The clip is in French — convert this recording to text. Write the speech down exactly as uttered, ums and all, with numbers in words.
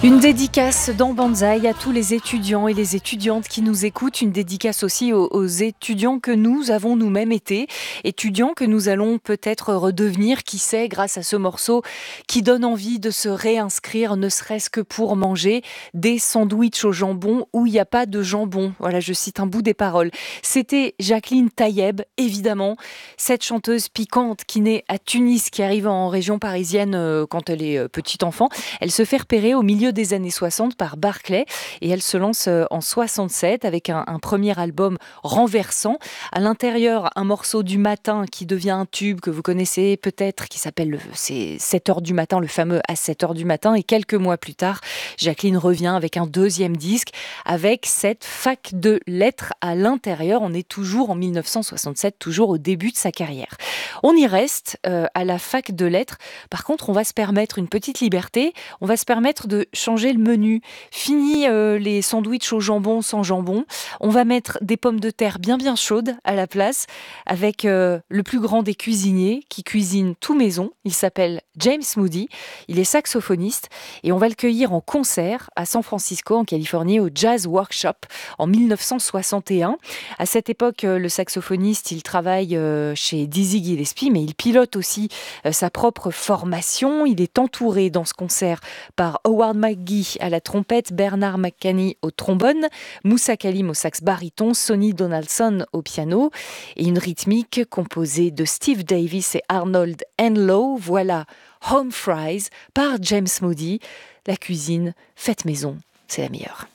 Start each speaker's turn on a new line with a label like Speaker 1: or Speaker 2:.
Speaker 1: Une dédicace dans Banzai à tous les étudiants et les étudiantes qui nous écoutent. Une dédicace aussi aux, aux étudiants que nous avons nous-mêmes été. Étudiants que nous allons peut-être redevenir, qui sait, grâce à ce morceau qui donne envie de se réinscrire, ne serait-ce que pour manger des sandwichs au jambon où il n'y a pas de jambon. Voilà, je cite un bout des paroles. C'était Jacqueline Tayeb, évidemment, cette chanteuse piquante qui naît à Tunis, qui arrive en région parisienne euh, quand elle est euh, petite enfant. Elle se fait repérer au milieu des années soixante par Barclay et elle se lance en soixante-sept avec un, un premier album renversant. À l'intérieur, un morceau du matin qui devient un tube que vous connaissez peut-être, qui s'appelle le, c'est sept heures du matin, le fameux à sept heures du matin. Et quelques mois plus tard, Jacqueline revient avec un deuxième disque avec cette fac de lettres à l'intérieur. On est toujours en mille neuf cent soixante-sept, toujours au début de sa carrière. On y reste euh, à la fac de lettres. Par contre, on va se permettre une petite liberté. On va se permettre de changer le menu. Fini euh, les sandwichs au jambon sans jambon. On va mettre des pommes de terre bien bien chaudes à la place avec euh, le plus grand des cuisiniers qui cuisine tout maison. Il s'appelle James Moody. Il est saxophoniste et on va le cueillir en concert à San Francisco, en Californie, au Jazz Workshop en mille neuf cent soixante et un. À cette époque, euh, le saxophoniste, il travaille euh, chez Dizzy Gillespie, mais il pilote aussi euh, sa propre formation. Il est entouré dans ce concert par Howard McGhee à la trompette, Bernard McCanney au trombone, Moussa Kalim au sax baryton, Sonny Donaldson au piano et une rythmique composée de Steve Davis et Arnold Enlow. Voilà Home Fries par James Moody. La cuisine faite maison, c'est la meilleure.